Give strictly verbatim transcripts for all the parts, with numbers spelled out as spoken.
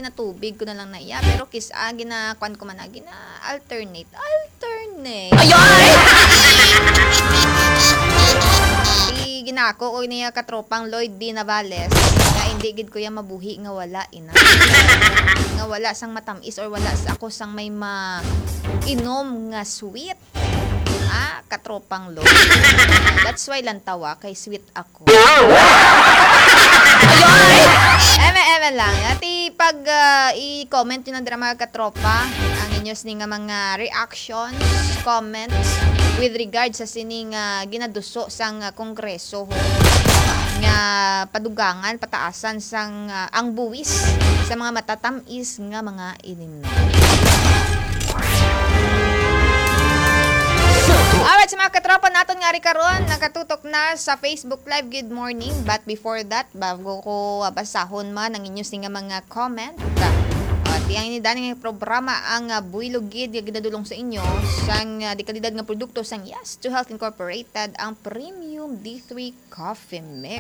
kinatubig ko na lang na iya. Pero kis, ah, gina, kwan ko man na, gina, alternate. Alternate. Ayoy! Di ginako ko niya katropang Lloyd D. Navales. Na hindi gid ko yan mabuhi nga wala, ina. Nga wala sang matamis or wala sa ako sang may ma inom nga sweet. Ah, katropang Lloyd. Uh, that's why lang tawa, kay sweet ako. Eme, eme lang. Ati pag uh, i-comment nyo ng drama katropa, ang inyos ni nga mga reactions, comments, with regards sa sining uh, ginaduso sang uh, kongreso ho, nga padugangan, pataasan sang uh, ang buwis sa mga matatamis nga mga inimno. Alright, sa mga katropa natin nga rin karon, nakatutok na sa Facebook Live. Good morning. But before that, bago ko uh, basahon man ang inyong nga mga comment, at uh, yang inidani nga programa ang uh, Builogid nga ginadulong sa inyo sang uh, di kalidad nga produkto sang Yes to Health Incorporated, ang Premium D three Coffee Mix.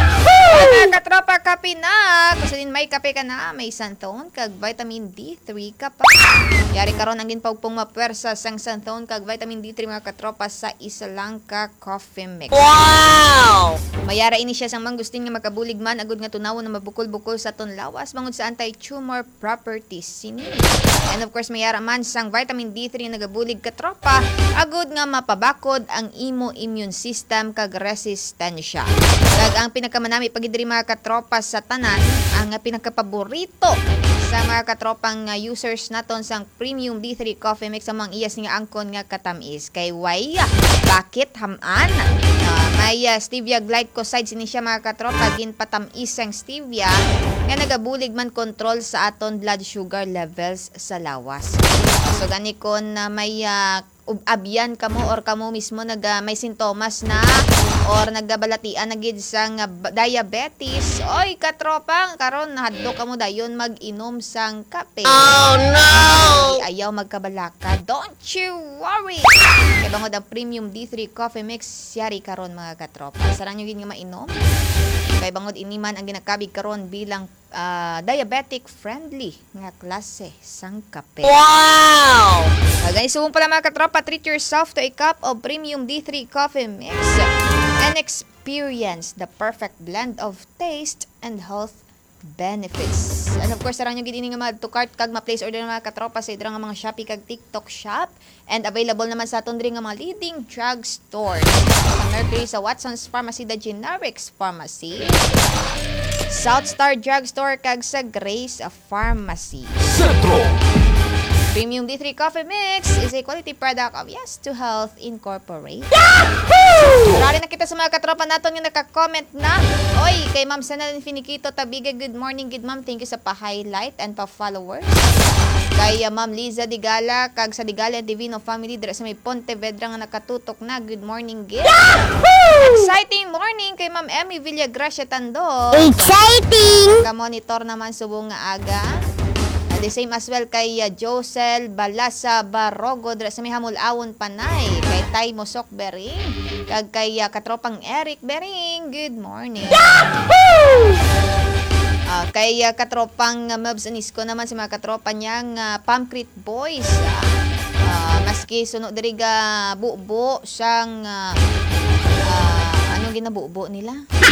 Mga katropa, kape na. Kasi din may kape ka na, may santon kag vitamin D three ka pa. Yari karon ang ginpawpong mapwersa sang santon kag vitamin D three mga katropa sa isa lang ka coffee mix. Wow! Mayara ini siya sang manggustin nga makabulig man agud nga tunawon na mabukol-bukol sa ton lawas bangod sa anti-tumor properties sini. And of course mayara man sang vitamin D three nga nagabulig katropa agud nga mapabakod ang imo immune system kag resistensya. Kag ang pinakamanami pagidiri mga katropa sa tanan, ang pinakapaborito sa mga katropang uh, users naton sang Premium D three Coffee Mix among iyas nga angkon nga katamis kay way bakit haman uh, may uh, stevia glycoside sini siya mga katropa gin patamis sang stevia nga nagabulig man control sa aton blood sugar levels sa lawas. So gani kon na uh, may uh, abyan kamo or kamo mismo nag uh, may sintomas na or nagabalatian na gid sang uh, diabetes, oy katropang karon hadlo kamo dayon mag-inom sang kape. Oh no! Ay, ayaw magkabalaka. Don't you worry. Kay bangod ang Premium D three Coffee Mix yari karon mga katropa. Sarang nyo gid nga mainom. Kay bangod iniman ang ginakabig karon bilang uh, diabetic friendly nga klase sang kape. Wow! Kagani suwong pala mga katropa, treat yourself to a cup of Premium D three Coffee Mix and experience the perfect blend of taste and health benefits. And of course, sarang nyo gini nga mga to cart kag ma-place order ng mga katropa sa idrang mga Shopee kag TikTok shop, and available naman sa aton diri nga mga leading drugstore sa Mercury, sa Watson's Pharmacy, The Generics Pharmacy, South Star Drugstore kag sa Grace Pharmacy. Centro! Premium D three Coffee Mix is a quality product of Yes to Health Incorporated. Yahoo! Marami na kita sa mga katropa natin yung naka-comment na. Oy, kay Ma'am Sanal Finiquito Tabiga, good morning, good ma'am. Thank you sa pa-highlight and pa-followers. Kay uh, Ma'am Liza Digala, kag sa Digala Divino Family, dira sa may Pontevedra nga nakatutok na. Good morning, gid. Exciting morning kay Ma'am Emmy Villagracia Tando. Exciting! Ka-monitor naman subong nga aga. The same as well kay uh, Josel Balasa Barogo dra sa may Hamul-awon Panay, kay Tay Mosok Bering, kag kay uh, katropang Eric Bering, good morning. Yahoo! Uh, kay uh, katropang uh, Mabs Anisco naman sa mga katropa niyang uh, Pamcrit Boys. Uh, uh, maski sunod diri ga bubo sang uh, uh, anong ginabubo nila?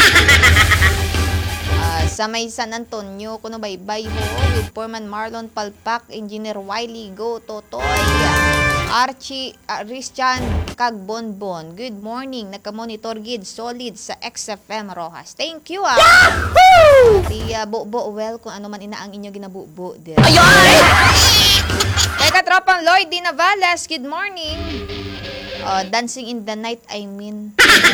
Uh, sa may San Antonio, kuno baybay ho, with Foreman Marlon Palpak, Engineer Wiley Go, Totoy, Archie, uh, Christian, kag Bonbon. Good morning, nakamonitor gid solid sa X F M Rojas. Thank you ah. Yahoo! Di uh, bubo well kung ano man ina ang inyo ginabubo dir. Ayoy! Kay katropang Lloyd D. Navales, good morning. Uh, dancing in the night, I mean.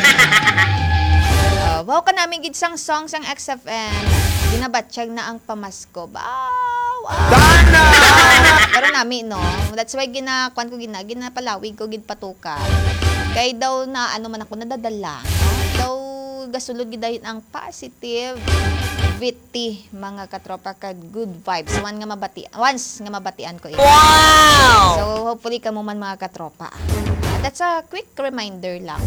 Uh, wow ka namin gid sang song sang X F M. Ginabatsyag na ang pamasko. Wow! Dana! Pero nami no. That's why gina kwan ko gina ginapalawig ko gid patuka. Kay daw na ano man ako nadadala. Daw gasulod gid dayon ang positive viti mga katropa kag good vibes. One nga mabati once nga mabatian ko ito. Wow! So hopefully kamo man mga katropa. That's a quick reminder lang.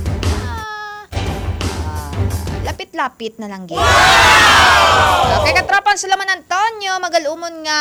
Lapit-lapit na lang gid. Wow! Okay, katropang Salaman Antonio, magalumon nga